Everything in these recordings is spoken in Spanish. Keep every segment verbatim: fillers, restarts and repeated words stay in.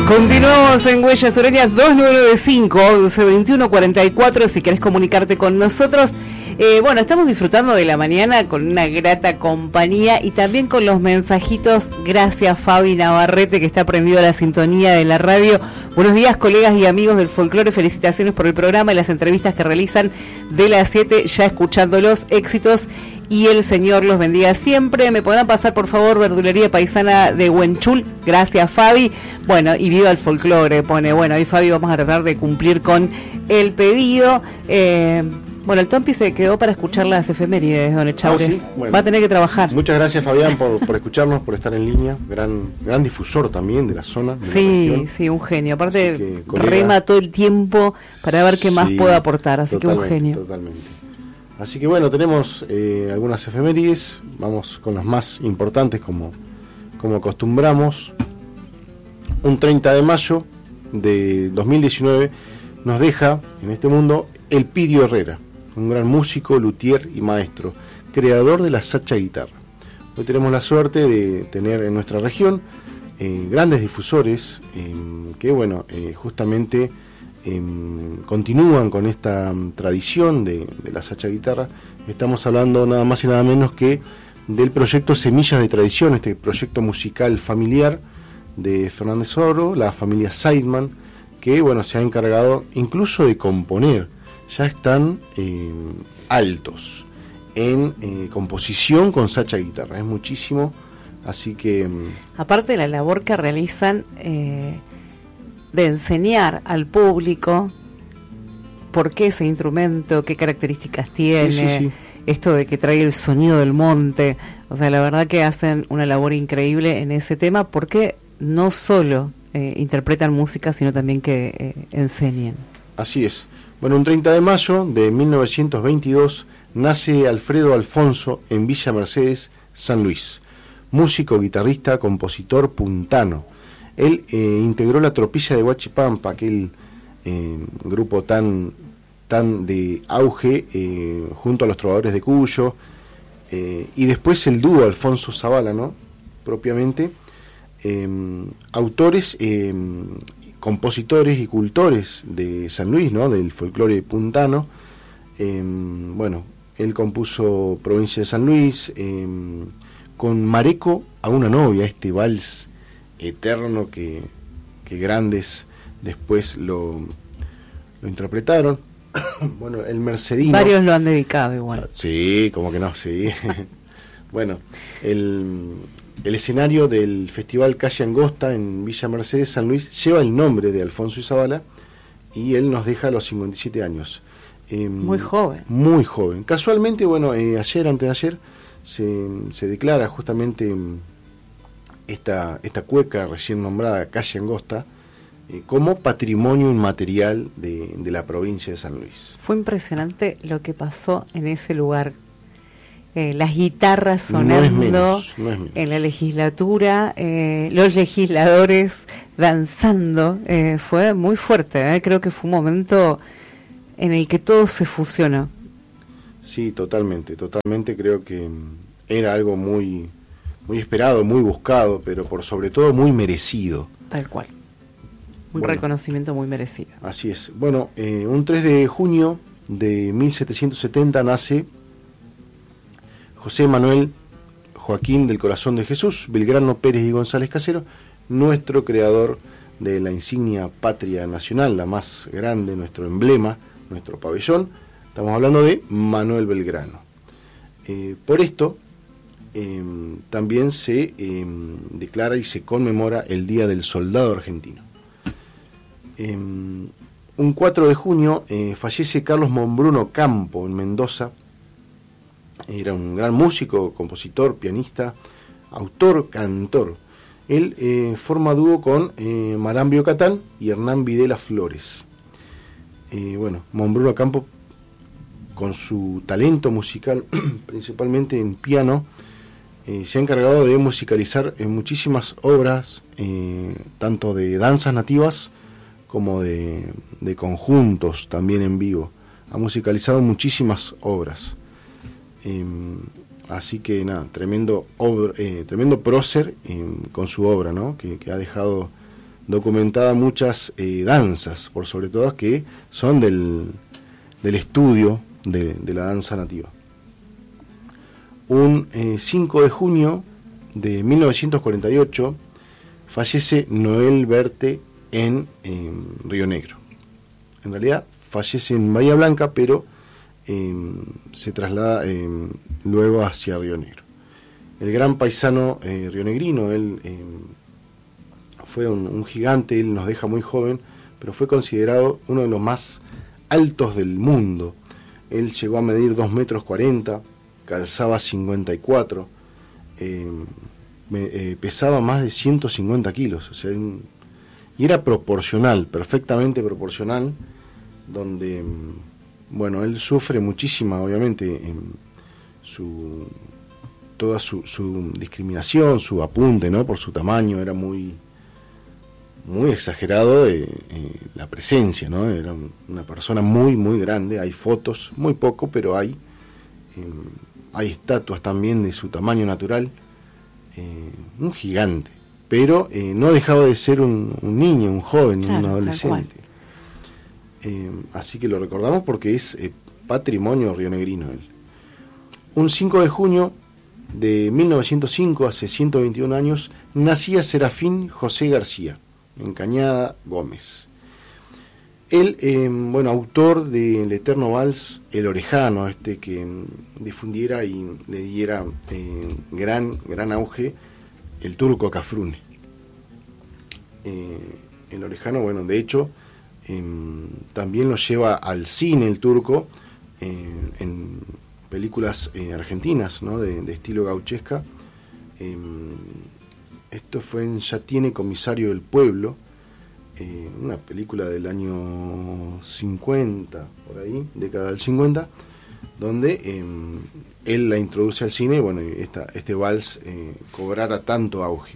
Continuamos en Huellas Horarias dos nueve nueve cinco, once veintiuno cuarenta y cuatro si querés comunicarte con nosotros. Eh, bueno, estamos disfrutando de la mañana con una grata compañía y también con los mensajitos. Gracias Fabi Navarrete, que está prendido a la sintonía de la radio. Buenos días, colegas y amigos del folclore, felicitaciones por el programa y las entrevistas que realizan de las siete, ya escuchando los éxitos. Y el Señor los bendiga siempre. ¿Me podrán pasar, por favor, verdulería paisana de Huenchul? Gracias, Fabi. Bueno, y viva el folclore, pone. Bueno, ahí, Fabi, vamos a tratar de cumplir con el pedido. Eh, bueno, el Tompi se quedó para escuchar las efemérides, don Echaures. Ah, ¿sí? Bueno, va a tener que trabajar. Muchas gracias, Fabián, por, por escucharnos, por estar en línea. Gran gran difusor también de la zona. De sí, la sí, un genio. Aparte, que, colega, rema todo el tiempo para ver qué más sí, puede aportar. Así que un genio. Totalmente. Así que bueno, tenemos eh, algunas efemérides, vamos con las más importantes como, como acostumbramos. Un treinta de mayo de dos mil diecinueve nos deja en este mundo Elpidio Herrera, un gran músico, luthier y maestro, creador de la sacha guitarra. Hoy tenemos la suerte de tener en nuestra región eh, grandes difusores eh, que bueno, eh, justamente... Eh, continúan con esta um, tradición de, de la sacha guitarra. Estamos hablando nada más y nada menos que del proyecto Semillas de Tradición, este proyecto musical familiar de Fernández Oro, la familia Seidman, que bueno, se ha encargado incluso de componer. Ya están eh, altos en eh, composición con sacha guitarra, es muchísimo, así que... Aparte de la labor que realizan... Eh... de enseñar al público por qué ese instrumento, qué características tiene, sí, sí, sí. Esto de que trae el sonido del monte, o sea, la verdad que hacen una labor increíble en ese tema, porque no solo eh, interpretan música, sino también que eh, enseñan. Así es. Bueno, un treinta de mayo de mil novecientos veintidós nace Alfredo Alfonso en Villa Mercedes, San Luis, músico, guitarrista, compositor puntano. Él eh, integró la tropilla de Huachipampa, aquel eh, grupo tan, tan de auge, eh, junto a los trovadores de Cuyo, eh, y después el dúo Alfonso Zavala, ¿no? Propiamente, eh, autores, eh, compositores y cultores de San Luis, ¿no? Del folclore puntano. Eh, bueno, él compuso Provincia de San Luis, eh, con Mareco a una novia, este vals eterno que, que grandes después lo, lo interpretaron. Bueno, el Mercedino. Varios lo han dedicado igual. Sí, como que no, sí. Bueno, el, el escenario del Festival Calle Angosta en Villa Mercedes, San Luis, lleva el nombre de Alfonso Izabala y él nos deja a los cincuenta y siete años. Eh, muy joven. Muy joven. Casualmente, bueno, eh, ayer, antes de ayer, se, se declara justamente... Esta, esta cueca recién nombrada, Calle Angosta, eh, como patrimonio inmaterial de, de la provincia de San Luis. Fue impresionante lo que pasó en ese lugar. Eh, las guitarras sonando no es menos, no es menos. En la legislatura, eh, los legisladores danzando. Eh, fue muy fuerte, eh. Creo que fue un momento en el que todo se fusionó. Sí, totalmente, totalmente. Creo que era algo muy... muy esperado, muy buscado, pero por sobre todo muy merecido. Tal cual. Un bueno, reconocimiento muy merecido. Así es. Bueno, eh, un tres de junio de mil setecientos setenta nace José Manuel Joaquín del Corazón de Jesús, Belgrano Pérez y González Casero, nuestro creador de la insignia patria nacional, la más grande, nuestro emblema, nuestro pabellón. Estamos hablando de Manuel Belgrano. Eh, por esto... Eh, también se eh, declara y se conmemora el Día del Soldado Argentino. Eh, un cuatro de junio eh, fallece Carlos Monbruno Campo en Mendoza. Era un gran músico, compositor, pianista, autor, cantor. Él eh, forma dúo con eh, Marambio Catán y Hernán Videla Flores. Eh, bueno, Monbruno Campo, con su talento musical, principalmente en piano, Eh, se ha encargado de musicalizar en muchísimas obras, eh, tanto de danzas nativas como de, de conjuntos también en vivo. Ha musicalizado muchísimas obras. Eh, así que nada, tremendo, obra, eh, tremendo prócer eh, con su obra, ¿no? Que, que ha dejado documentada muchas eh, danzas, por sobre todo que son del, del estudio de, de la danza nativa. Un eh, cinco de junio de mil novecientos cuarenta y ocho fallece Noel Verte en eh, Río Negro. En realidad fallece en Bahía Blanca, pero eh, se traslada eh, luego hacia Río Negro. El gran paisano eh, rionegrino, él eh, fue un, un gigante, él nos deja muy joven, pero fue considerado uno de los más altos del mundo. Él llegó a medir dos metros cuarenta, calzaba cincuenta y cuatro, eh, me, eh, pesaba más de ciento cincuenta kilos, o sea, un, y era proporcional, perfectamente proporcional, donde, bueno, él sufre muchísima, obviamente, en su toda su, su discriminación, su apunte, ¿no? Por su tamaño, era muy muy exagerado eh, eh, la presencia, ¿no? Era un, una persona muy, muy grande. Hay fotos, muy poco, pero hay eh, hay estatuas también de su tamaño natural. Eh, un gigante, pero eh, no ha dejado de ser un, un niño, un joven, claro, un adolescente. Eh, así que lo recordamos porque es eh, patrimonio rionegrino él. Un cinco de junio de mil novecientos cinco, hace ciento veintiún años, nacía Serafín José García, en Cañada Gómez. Él, eh, bueno, autor del eterno vals El Orejano, este que eh, difundiera y le diera eh, gran, gran auge el turco Cafrune. Eh, el Orejano, bueno, de hecho, eh, también lo lleva al cine el turco, eh, en películas eh, argentinas, ¿no? de, de estilo gauchesca. Eh, esto fue en Ya tiene comisario del pueblo, eh, una película del año cincuenta, por ahí, década del cincuenta, donde eh, él la introduce al cine y bueno, esta, este vals eh, cobrara tanto auge.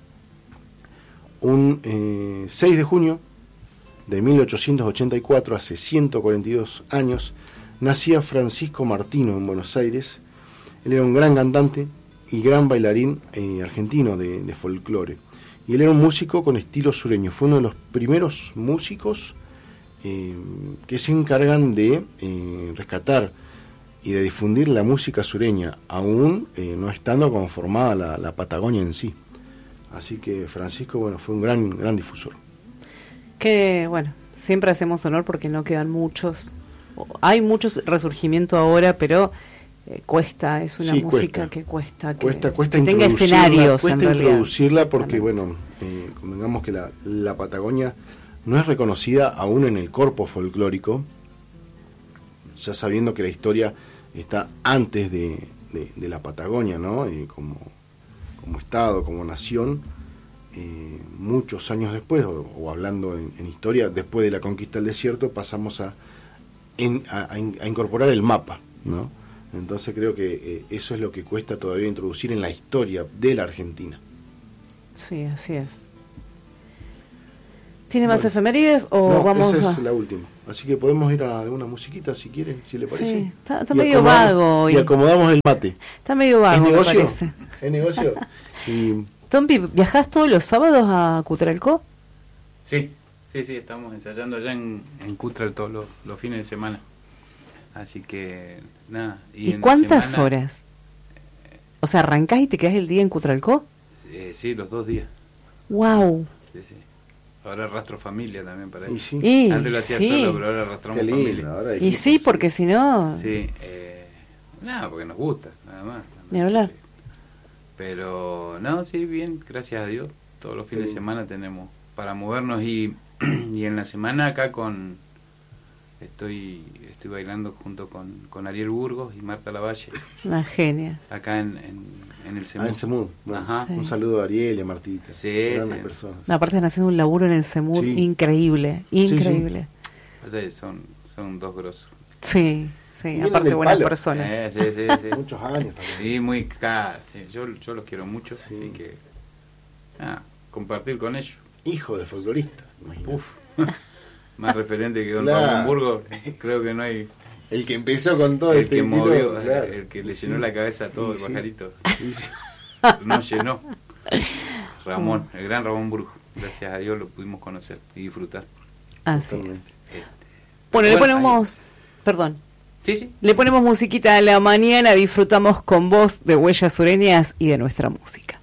Un eh, seis de junio de mil ochocientos ochenta y cuatro, hace ciento cuarenta y dos años, nacía Francisco Martino en Buenos Aires. Él era un gran cantante y gran bailarín eh, argentino de, de folclore. Y él era un músico con estilo sureño. Fue uno de los primeros músicos eh, que se encargan de eh, rescatar y de difundir la música sureña, aún eh, no estando conformada la, la Patagonia en sí. Así que Francisco, bueno, fue un gran, gran difusor. Que, bueno, siempre hacemos honor porque no quedan muchos. Hay mucho resurgimiento ahora, pero eh, cuesta, es una sí, música cuesta. que cuesta que, cuesta, cuesta que tenga escenarios. Cuesta en introducirla porque, bueno, eh, convengamos que la, la Patagonia no es reconocida aún en el corpo folclórico, ya sabiendo que la historia está antes de, de, de la Patagonia, ¿no? Eh, como, como Estado, como nación, eh, muchos años después, o, o hablando en, en historia, después de la conquista del desierto, pasamos a En, a, a incorporar el mapa, ¿no? Entonces creo que eh, eso es lo que cuesta todavía introducir en la historia de la Argentina. Sí, así es. ¿Tiene más bueno, efemérides o no, vamos esa a...? es la última. Así que podemos ir a alguna musiquita si quieren, si le parece. Sí, está, está medio vago hoy. Y acomodamos el mate. Está medio vago, ¿Es negocio? me parece. ¿Es negocio? y... Tompi, ¿viajás todos los sábados a Cutralcó? Sí. Sí, sí, estamos ensayando allá en, en Cutral todos los, los fines de semana. Así que, nada. ¿Y, ¿Y cuántas semana, horas? O sea, ¿arrancás y te quedás el día en Cutralcó? Eh, sí, los dos días. ¡Wow! Sí, sí. Ahora arrastro familia también para ir. Sí. Y, Antes lo hacía sí. solo, pero ahora arrastramos lindo, familia. Ahora y sí, sí, porque si no... Sí, eh, nada, porque nos gusta, nada más. Ni hablar. Pero, no, sí, bien, gracias a Dios. Todos los fines sí. de semana tenemos para movernos y... y en la semana acá con estoy estoy bailando junto con, con Ariel Burgos y Marta Lavalle. Una genia. Acá en, en, en el Semud. Ah, en Semud. Bueno, Ajá. Sí. Un saludo a Ariel y a Martita. Sí, grandes sí. personas. No, aparte están haciendo un laburo en el Semud sí. increíble, increíble. Sí, sí. O sea, son, son dos grosos. Sí, sí, aparte buenas palo. personas. Eh, sí, sí, sí. Muchos años también. Sí, muy claro, sí. Yo, yo los quiero mucho, sí. así que ah, compartir con ellos. Hijo de folclorista, imagínate. Uf. Más referente que don claro. Ramón Burgos, creo que no hay. El que empezó con todo el este que movió, estilo, claro. el que le llenó sí. la cabeza a todo sí, el pajarito. Sí. Sí. No llenó. Ramón, el gran Ramón Burgos. gracias a Dios lo pudimos conocer y disfrutar. Así Totalmente. es. Bueno, le Bueno, ponemos, perdón, Sí, sí. le ponemos musiquita a la mañana, disfrutamos con vos de Huellas Sureñas y de nuestra música.